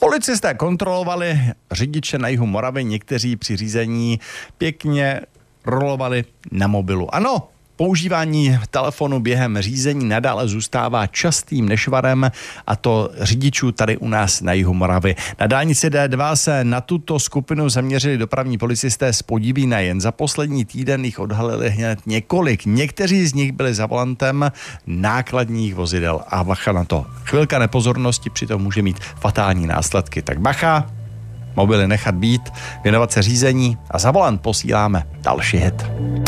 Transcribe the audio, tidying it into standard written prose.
Policisté kontrolovali řidiče na jihu Moravy, někteří při řízení pěkně rolovali na mobilu. Ano, používání telefonu během řízení nadále zůstává častým nešvarem, a to řidičů tady u nás na jihu Moravy. Na dálnici D2 se na tuto skupinu zaměřili dopravní policisté z Podívína. Jen za poslední týden jich odhalili hned několik. Někteří z nich byli za volantem nákladních vozidel. A bacha na to. Chvilka nepozornosti přitom může mít fatální následky. Tak bacha, mobily nechat být, věnovat se řízení a za volant posíláme další hit.